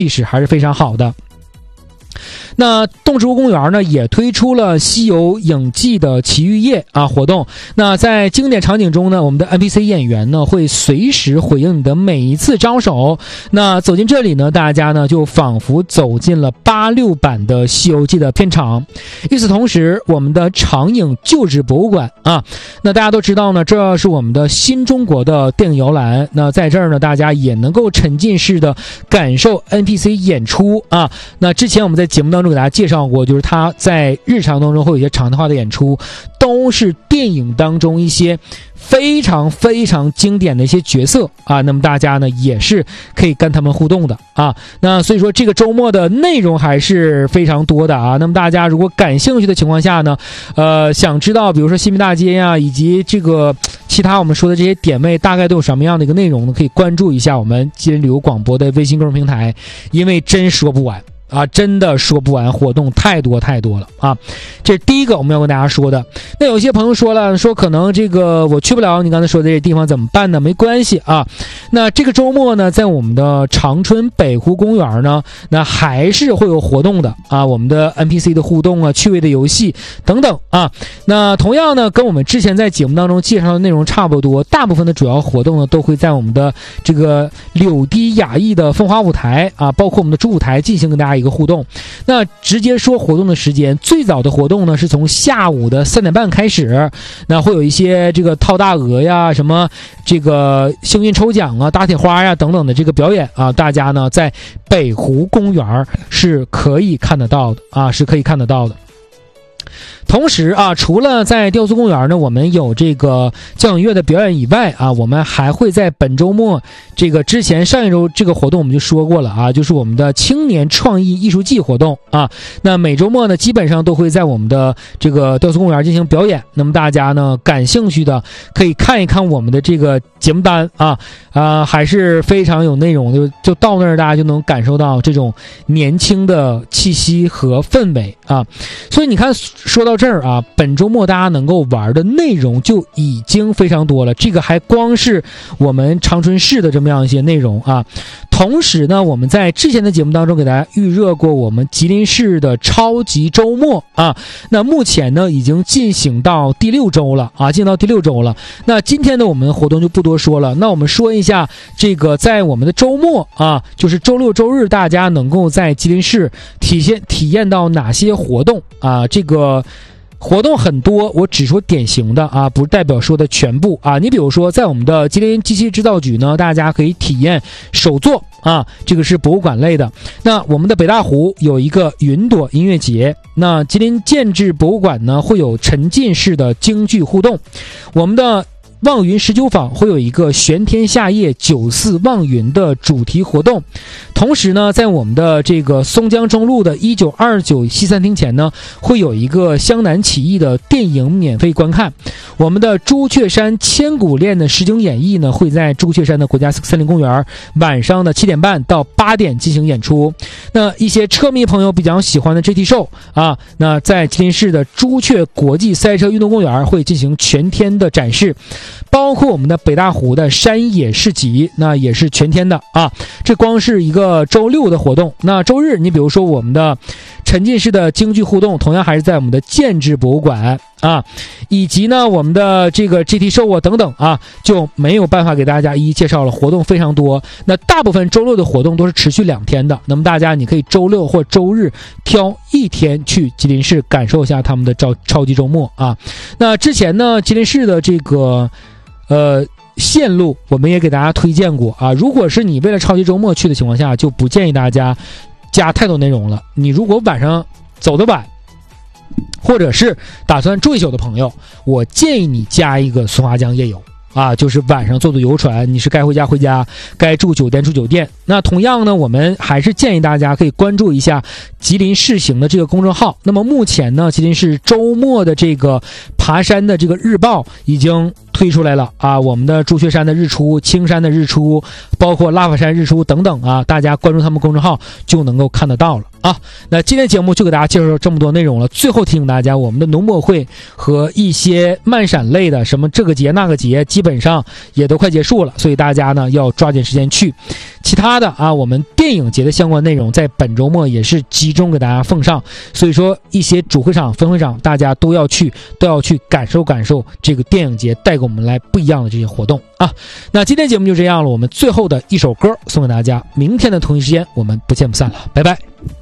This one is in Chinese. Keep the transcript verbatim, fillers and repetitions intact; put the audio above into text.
历史还是非常好的。那动植物公园呢也推出了西游影记的奇遇夜啊活动。那在经典场景中呢，我们的 N P C 演员呢会随时回应你的每一次招手。那走进这里呢，大家呢就仿佛走进了八六版的西游记的片场。与此同时，我们的长影旧址博物馆啊，那大家都知道呢，这是我们的新中国的电影摇篮。那在这儿呢，大家也能够沉浸式的感受 N P C 演出啊。那之前我们在节目当中给大家介绍过，就是他在日常当中会有一些常态化的演出，都是电影当中一些非常非常经典的一些角色啊，那么大家呢也是可以跟他们互动的啊。那所以说这个周末的内容还是非常多的啊。那么大家如果感兴趣的情况下呢，呃，想知道比如说新民大街呀、啊，以及这个其他我们说的这些点位大概都有什么样的一个内容呢？可以关注一下我们吉林旅游广播的微信公众平台，因为真说不完。啊，真的说不完，活动太多太多了啊！这是第一个我们要跟大家说的。那有些朋友说了，说可能这个我去不了你刚才说的这些地方怎么办呢？没关系啊。那这个周末呢，在我们的长春北湖公园呢，那还是会有活动的啊。我们的 N P C 的互动啊，趣味的游戏等等啊。那同样呢，跟我们之前在节目当中介绍的内容差不多，大部分的主要活动呢，都会在我们的这个柳堤雅艺的风华舞台啊，包括我们的主舞台进行跟大家一个互动。那直接说活动的时间，最早的活动呢是从下午的三点半开始，那会有一些这个套大鹅呀，什么这个幸运抽奖啊、打铁花呀等等的这个表演啊，大家呢在北湖公园是可以看得到的啊，是可以看得到的。同时啊，除了在雕塑公园呢，我们有这个交响乐的表演以外啊，我们还会在本周末这个之前上一周这个活动我们就说过了啊，就是我们的青年创意艺术季活动啊。那每周末呢，基本上都会在我们的这个雕塑公园进行表演。那么大家呢感兴趣的可以看一看我们的这个节目单啊啊，还是非常有内容的，就就到那儿大家就能感受到这种年轻的气息和氛围啊。所以你看，说到这儿啊，本周末大家能够玩的内容就已经非常多了，这个还光是我们长春市的这么样一些内容啊。同时呢，我们在之前的节目当中给大家预热过我们吉林市的超级周末啊，那目前呢已经进行到第六周了啊，进到第六周了。那今天呢我们活动就不多说了，那我们说一下这个在我们的周末啊，就是周六周日大家能够在吉林市体现体验到哪些活动啊，这个活动很多，我只说典型的啊，不代表说的全部啊。你比如说，在我们的吉林机器制造局呢，大家可以体验手作啊，这个是博物馆类的。那我们的北大湖有一个云朵音乐节，那吉林建制博物馆呢会有沉浸式的京剧互动，我们的望云十九坊会有一个玄天下夜九四望云的主题活动。同时呢，在我们的这个松江中路的一九二九西餐厅前呢，会有一个湘南起义的电影免费观看。我们的朱雀山千古恋的实景演绎呢，会在朱雀山的国家森林公园晚上的七点半到八点进行演出。那一些车迷朋友比较喜欢的 G T Show 啊，那在吉林市的朱雀国际赛车运动公园会进行全天的展示。包括我们的北大湖的山野市集，那也是全天的啊。这光是一个周六的活动。那周日，你比如说我们的沉浸式的京剧互动，同样还是在我们的建制博物馆啊，以及呢我们的这个 G T Show 啊等等啊，就没有办法给大家一一介绍了，活动非常多。那大部分周六的活动都是持续两天的，那么大家你可以周六或周日挑一天去吉林市感受一下他们的超超级周末啊。那之前呢，吉林市的这个呃线路我们也给大家推荐过啊，如果是你为了超级周末去的情况下，就不建议大家加太多内容了。你如果晚上走得晚，或者是打算住一宿的朋友，我建议你加一个松花江夜游啊，就是晚上坐坐游船，你是该回家回家，该住酒店住酒店。那同样呢，我们还是建议大家可以关注一下吉林市行的这个公众号。那么目前呢，吉林市周末的这个爬山的这个日报已经推出来了啊，我们的朱雀山的日出、青山的日出，包括拉法山日出等等啊，大家关注他们公众号就能够看得到了啊。那今天节目就给大家介绍这么多内容了。最后提醒大家，我们的农博会和一些漫闪类的什么这个节那个节基本上也都快结束了，所以大家呢要抓紧时间去。 其他的啊，我们电影节的相关内容在本周末也是集中给大家奉上，所以说一些主会场、分会场，大家都要去，都要去感受感受这个电影节带给我们来不一样的这些活动啊。那今天节目就这样了，我们最后的一首歌送给大家，明天的同一时间我们不见不散了，拜拜。